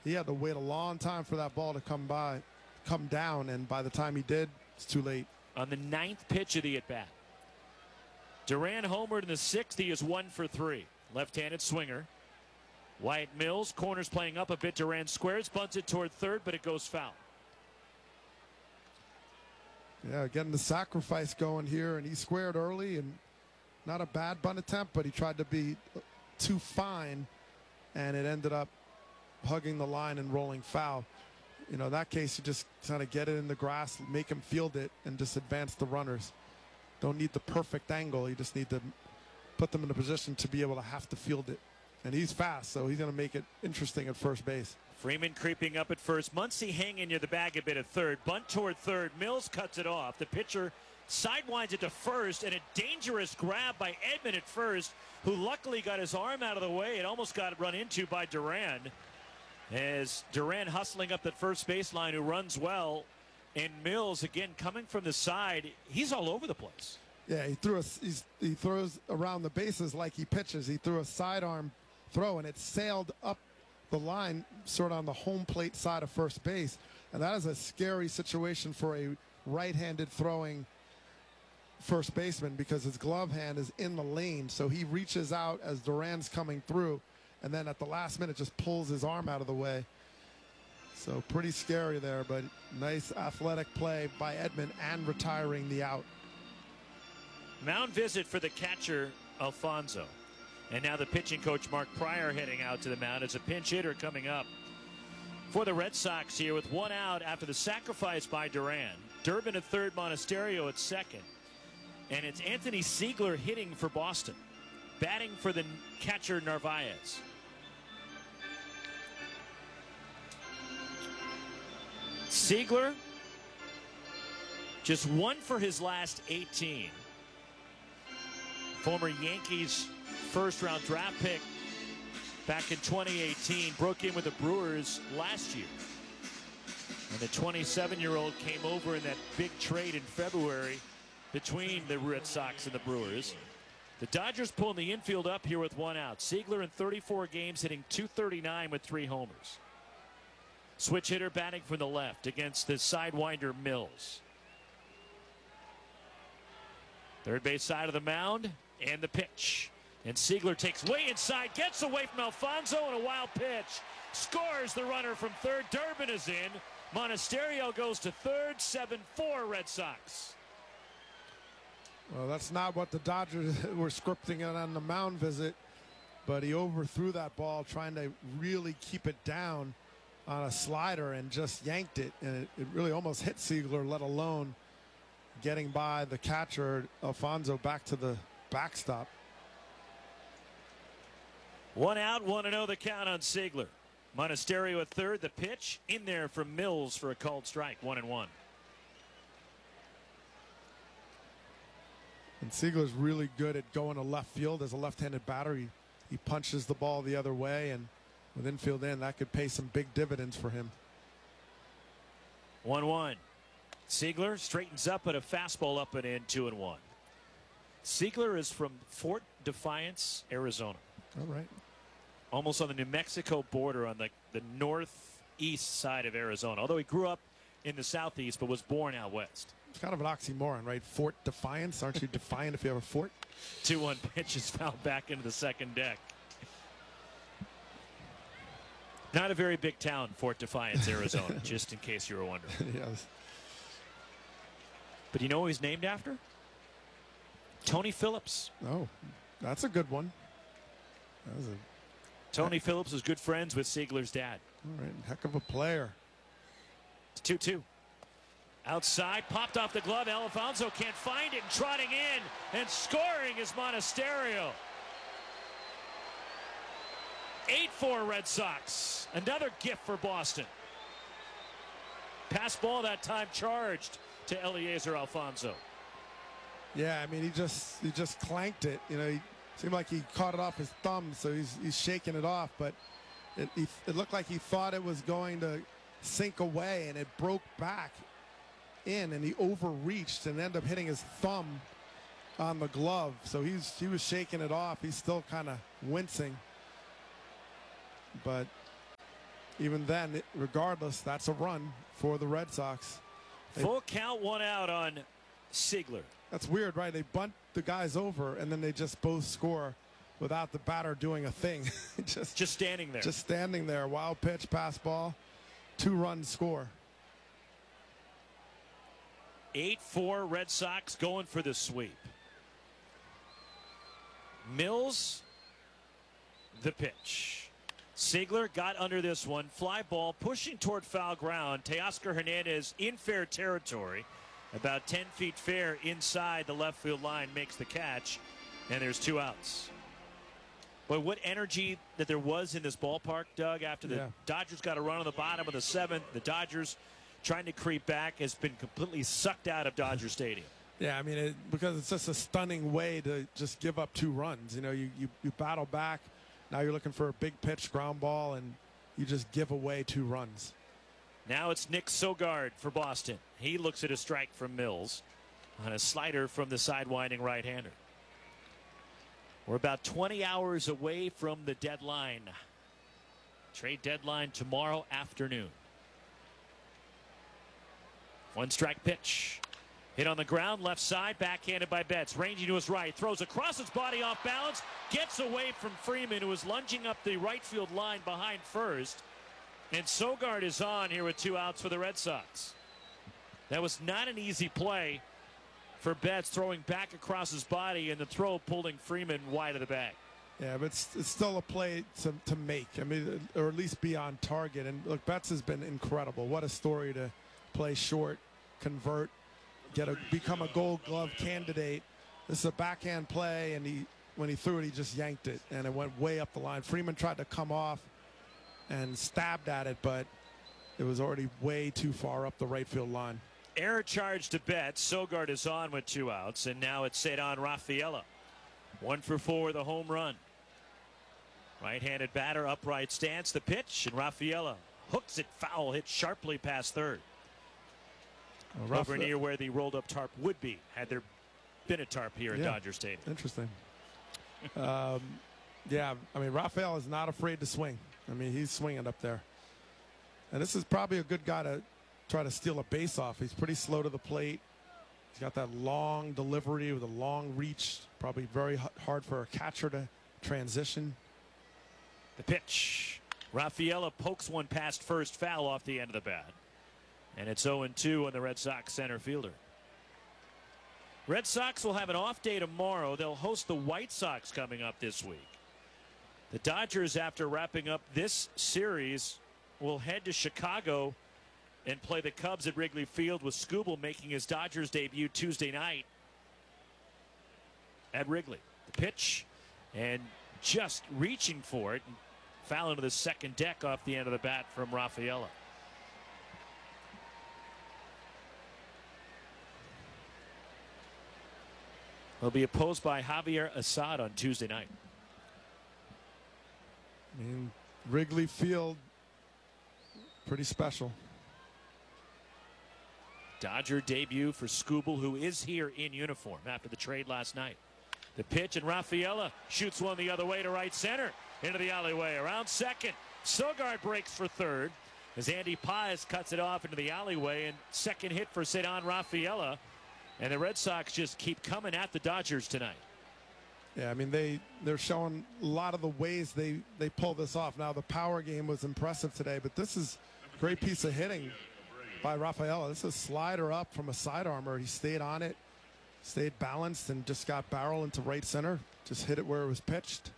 he had to wait a long time for that ball to come down, and by the time he did, it's too late. On the 9th pitch of the at-bat. Duran homered in the 6th. He is 1 for 3. Left-handed swinger. Wyatt Mills, corners playing up a bit. Duran squares, bunts it toward third, but it goes foul. Yeah, getting the sacrifice going here, and he squared early, and not a bad bunt attempt, but he tried to be too fine, and it ended up hugging the line and rolling foul. In that case, you just kind of get it in the grass, make him field it, and just advance the runners. Don't need the perfect angle. You just need to put them in a position to be able to have to field it. And he's fast, so he's going to make it interesting at first base. Freeman creeping up at first. Muncy hanging near the bag a bit at third. Bunt toward third. Mills cuts it off. The pitcher sidewinds it to first, and a dangerous grab by Edman at first, who luckily got his arm out of the way. It almost got run into by Duran. As Duran hustling up that first baseline, who runs well. And Mills, again, coming from the side, he's all over the place. Yeah, he throws around the bases like he pitches. He threw a sidearm throw, and it sailed up the line sort of on the home plate side of first base. And that is a scary situation for a right-handed throwing first baseman because his glove hand is in the lane. So he reaches out as Duran's coming through, and then at the last minute just pulls his arm out of the way. So pretty scary there, but nice athletic play by Edman and retiring the out. Mound visit for the catcher, Alfonso. And now the pitching coach, Mark Pryor, heading out to the mound as a pinch hitter coming up for the Red Sox here with 1 out after the sacrifice by Duran. Durbin at third, Monasterio at second. And it's Anthony Siegler hitting for Boston, batting for the catcher, Narvaez. Siegler, just 1 for his last 18. Former Yankees first-round draft pick back in 2018, broke in with the Brewers last year. And the 27-year-old came over in that big trade in February between the Red Sox and the Brewers. The Dodgers pulling the infield up here with 1 out. Siegler in 34 games hitting .239 with 3 homers. Switch hitter batting from the left against the sidewinder Mills. Third base side of the mound and the pitch. And Siegler takes way inside, gets away from Alfonso, and a wild pitch. Scores the runner from third. Durbin is in. Monasterio goes to third. 7-4 Red Sox. Well, that's not what the Dodgers were scripting on the mound visit, but he overthrew that ball trying to really keep it down on a slider and just yanked it, and it really almost hit Siegler, let alone getting by the catcher, Alfonso, back to the backstop. 1 out, 1-0 the count on Siegler. Monasterio at third, the pitch in there from Mills for a called strike, 1-1. And Siegler's really good at going to left field as a left-handed batter. He punches the ball the other way, and with infield in, that could pay some big dividends for him. 1-1. Siegler straightens up at a fastball up and in, 2-1. Siegler is from Fort Defiance, Arizona. All right. Almost on the New Mexico border on the northeast side of Arizona. Although he grew up in the southeast but was born out west. It's kind of an oxymoron, right? Fort Defiance. Aren't you defiant if you have a fort? 2-1 pitch is fouled back into the second deck. Not a very big town, Fort Defiance, Arizona, just in case you were wondering. Yes. But you know who he's named after? Tony Phillips. Oh, that's a good one. Tony Phillips was good friends with Siegler's dad. All right, heck of a player. It's 2-2. Outside, popped off the glove. Alfonso can't find it, and trotting in and scoring is Monasterio. 8-4 Red Sox. Another gift for Boston. Pass ball that time charged to Eliezer Alfonso. Yeah, I mean, he just clanked it. You know, he seemed like he caught it off his thumb, so he's shaking it off. But it looked like he thought it was going to sink away, and it broke back in, and he overreached and ended up hitting his thumb on the glove. So he was shaking it off. He's still kind of wincing. But even then, regardless, that's a run for the Red Sox. Full count, 1 out on Seigler. That's weird, right? They bunt the guys over, and then they just both score without the batter doing a thing. just standing there. Just standing there. Wild pitch, pass ball, 2-run score. 8-4 Red Sox going for the sweep. Mills, the pitch. Seigler got under this one. Fly ball pushing toward foul ground. Teoscar Hernandez in fair territory. About 10 feet fair inside the left field line, makes the catch, and there's 2 outs. But what energy that there was in this ballpark, Doug, after the Dodgers got a run on the bottom of the 7th. The Dodgers trying to creep back has been completely sucked out of Dodger Stadium. Yeah, I mean, because it's just a stunning way to just give up 2 runs. You know, you battle back. Now you're looking for a big pitch, ground ball, and you just give away 2 runs. Now it's Nick Sogard for Boston. He looks at a strike from Mills on a slider from the sidewinding right-hander. We're about 20 hours away from the deadline. Trade deadline tomorrow afternoon. 1-strike pitch. Hit on the ground, left side, backhanded by Betts. Ranging to his right, throws across his body off balance, gets away from Freeman, who is lunging up the right field line behind first. And Sogard is on here with 2 outs for the Red Sox. That was not an easy play for Betts, throwing back across his body, and the throw pulling Freeman wide of the bag. Yeah, but it's still a play to make. I mean, or at least be on target. And look, Betts has been incredible. What a story to play short, convert, become a Gold Glove candidate. This is a backhand play, and when he threw it, he just yanked it, and it went way up the line. Freeman tried to come off and stabbed at it, but it was already way too far up the right field line. Error charge to Betts. Sogard is on with 2 outs, and now it's Ceddanne Rafaela. 1 for 4 with a home run. Right-handed batter, upright stance, the pitch, and Rafaela hooks it foul, hit sharply past third. Over near where the rolled-up tarp would be, had there been a tarp here at Dodger Stadium. Interesting. Yeah, I mean, Rafael is not afraid to swing. I mean, he's swinging up there. And this is probably a good guy to try to steal a base off. He's pretty slow to the plate. He's got that long delivery with a long reach. Probably very hard for a catcher to transition. The pitch. Rafaela pokes one past first, foul off the end of the bat. And it's 0-2 on the Red Sox center fielder. Red Sox will have an off day tomorrow. They'll host the White Sox coming up this week. The Dodgers, after wrapping up this series, will head to Chicago and play the Cubs at Wrigley Field, with Skubal making his Dodgers debut Tuesday night at Wrigley. The pitch, and just reaching for it, and foul into the second deck off the end of the bat from Rafaela. He'll be opposed by Javier Assad on Tuesday night. I mean, Wrigley Field, pretty special. Dodger debut for Skubal, who is here in uniform after the trade last night. The pitch, and Rafaela shoots one the other way to right center, into the alleyway, around second. Sogard breaks for third as Andy Paz cuts it off into the alleyway, and second hit for Ceddanne Rafaela. And the Red Sox just keep coming at the Dodgers tonight. Yeah, I mean, they're showing a lot of the ways they pull this off. Now, the power game was impressive today, but this is a great piece of hitting by Rafaela. This is a slider up from a side armor. He stayed on it, stayed balanced, and just got barrel into right center. Just hit it where it was pitched.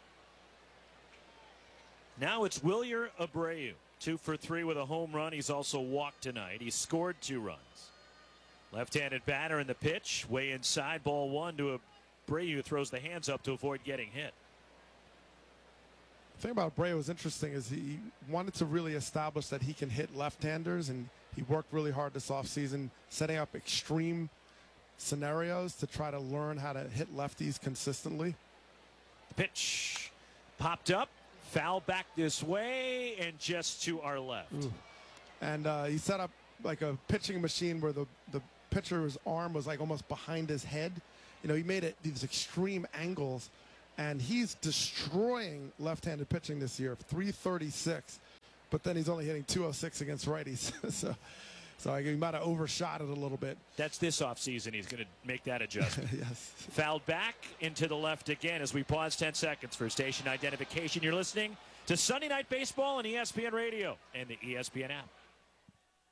Now it's Wilyer Abreu, 2 for 3 with a home run. He's also walked tonight. He scored 2 runs. Left-handed batter in the pitch, way inside, ball 1 to Abreu, throws the hands up to avoid getting hit. The thing about Abreu was interesting is he wanted to really establish that he can hit left-handers, and he worked really hard this offseason setting up extreme scenarios to try to learn how to hit lefties consistently. The pitch popped up, foul back this way, and just to our left. Ooh. And he set up like a pitching machine where the pitcher's arm was like almost behind his head. You know, he made it these extreme angles, and he's destroying left-handed pitching this year. 336 but then he's only hitting 206 against righties. So he might have overshot it a little bit. That's this offseason. He's going to make that adjustment. Yes. Fouled back into the left again as we pause 10 seconds for station identification. You're listening to Sunday Night Baseball on ESPN Radio and the ESPN app.